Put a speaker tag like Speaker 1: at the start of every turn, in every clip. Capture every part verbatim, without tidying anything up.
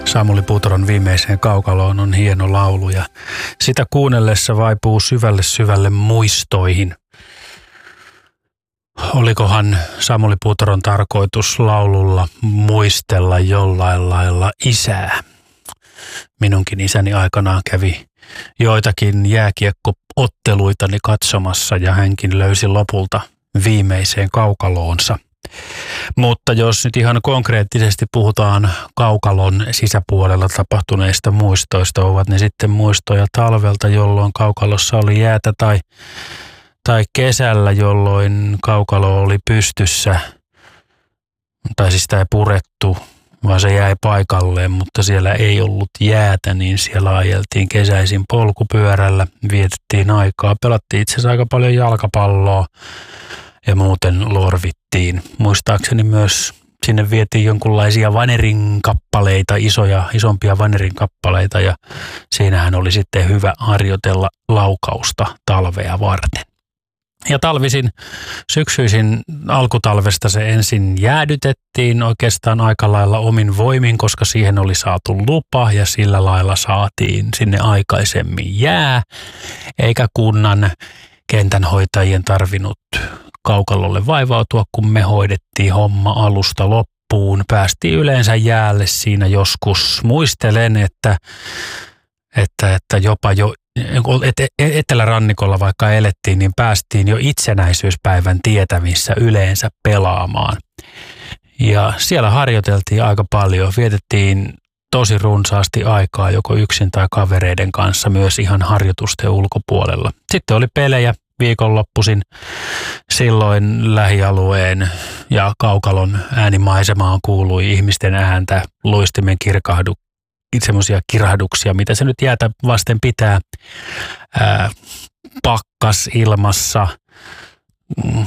Speaker 1: Samuli Putron Viimeiseen kaukaloon on hieno laulu ja sitä kuunnellessa vaipuu syvälle syvälle muistoihin. Olikohan Samuli Putron tarkoitus laululla muistella jollain lailla isää? Minunkin isäni aikanaan kävi joitakin jääkiekko-otteluitani katsomassa ja hänkin löysi lopulta viimeiseen kaukaloonsa. Mutta jos nyt ihan konkreettisesti puhutaan kaukalon sisäpuolella tapahtuneista muistoista, ovat ne sitten muistoja talvelta, jolloin kaukalossa oli jäätä, tai, tai kesällä, jolloin kaukalo oli pystyssä, tai siis sitä ei purettu, vaan se jäi paikalleen, mutta siellä ei ollut jäätä, niin siellä ajeltiin kesäisin polkupyörällä, vietettiin aikaa, pelattiin itse asiassa aika paljon jalkapalloa ja muuten lorvittiin. Muistaakseni myös sinne vietiin jonkunlaisia vanerinkappaleita, isoja, isompia vanerinkappaleita, ja siinähän oli sitten hyvä harjoitella laukausta talvea varten. Ja talvisin, syksyisin alkutalvesta se ensin jäädytettiin oikeastaan aika lailla omin voimin, koska siihen oli saatu lupa ja sillä lailla saatiin sinne aikaisemmin jää, eikä kunnan kentänhoitajien tarvinnut kaukalolle vaivautua, kun me hoidettiin homma alusta loppuun. Päästiin yleensä jäälle siinä joskus. Muistelen, että, että, että jopa jo etelärannikolla vaikka elettiin, niin päästiin jo itsenäisyyspäivän tietämissä yleensä pelaamaan. Ja siellä harjoiteltiin aika paljon. Vietettiin tosi runsaasti aikaa joko yksin tai kavereiden kanssa myös ihan harjoitusten ulkopuolella. Sitten oli pelejä viikonloppuisin. Silloin lähialueen ja kaukalon äänimaisemaan kuului ihmisten ääntä, luistimen kirkahdu, semmoisia kirahduksia, mitä se nyt jäätä vasten pitää. Ää, pakkas ilmassa, mm,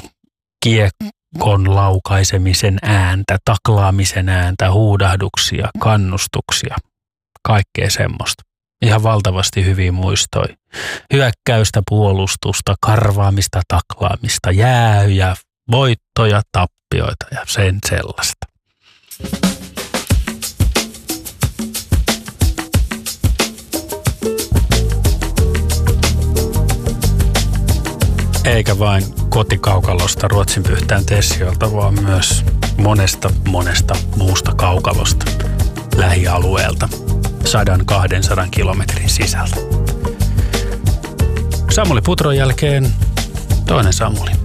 Speaker 1: kiekon laukaisemisen ääntä, taklaamisen ääntä, huudahduksia, kannustuksia, kaikkea semmoista. Ihan valtavasti hyviä muistoja. Hyökkäystä, puolustusta, karvaamista, taklaamista, jäähyjä, voittoja, tappioita ja sen sellaista. Eikä vain kotikaukalosta Ruotsin Pyhtään Tessiolta, vaan myös monesta monesta muusta kaukalosta lähialueelta sadan kahdensadan kilometrin sisältä. Samuli Putron jälkeen toinen Samuli.